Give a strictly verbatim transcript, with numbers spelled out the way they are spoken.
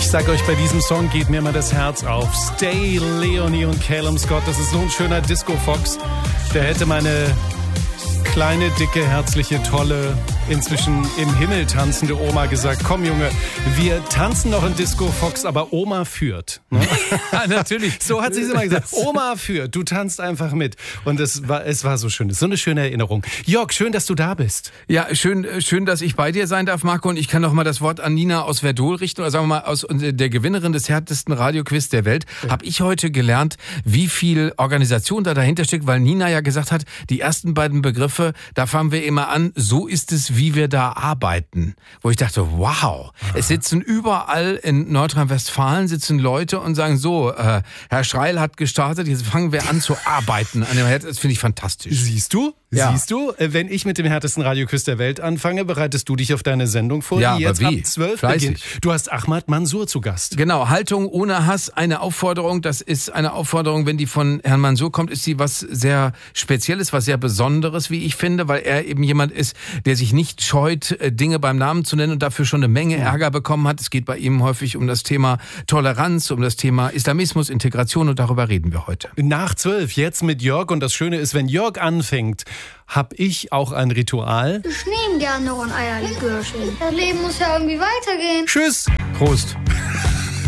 sag euch, bei diesem Song geht mir mal das Herz auf. Stay, Leonie und Calum Scott, das ist so ein schöner Disco-Fox. Der hätte meine kleine, dicke, herzliche, tolle, inzwischen im Himmel tanzende Oma gesagt, komm Junge, wir tanzen noch in Disco Fox, aber Oma führt. Ne? Ja, natürlich. So hat sie es immer gesagt. Oma führt, du tanzt einfach mit. Und es war, es war so schön, so eine schöne Erinnerung. Jörg, schön, dass du da bist. Ja, schön, schön, dass ich bei dir sein darf, Marco. Und ich kann noch mal das Wort an Nina aus Verdol richten, oder sagen wir mal aus der Gewinnerin des härtesten Radioquiz der Welt. Ja. Habe ich heute gelernt, wie viel Organisation da dahinter steckt, weil Nina ja gesagt hat, die ersten beiden Begriffe, da fangen wir immer an, so ist es, wie wir da arbeiten. Wo ich dachte, wow, Aha. es sitzen überall in Nordrhein-Westfalen sitzen Leute und sagen so, äh, Herr Schreil hat gestartet, jetzt fangen wir an zu arbeiten. Das finde ich fantastisch. Siehst du? Ja. Siehst du, wenn ich mit dem härtesten Radioquiz der Welt anfange, bereitest du dich auf deine Sendung vor, ja, die jetzt aber wie? ab zwölf Fleißig. beginnt. Du hast Ahmad Mansour zu Gast. Genau, Haltung ohne Hass, eine Aufforderung, das ist eine Aufforderung, wenn die von Herrn Mansour kommt, ist sie was sehr Spezielles, was sehr Besonderes, wie ich finde, weil er eben jemand ist, der sich nicht scheut, Dinge beim Namen zu nennen und dafür schon eine Menge Ärger bekommen hat. Es geht bei ihm häufig um das Thema Toleranz, um das Thema Islamismus, Integration und darüber reden wir heute. Nach zwölf, jetzt mit Jörg, und das Schöne ist, wenn Jörg anfängt, hab ich auch ein Ritual. Ich nehme gerne noch ein Eierlikörchen. Das Leben muss ja irgendwie weitergehen. Tschüss. Prost.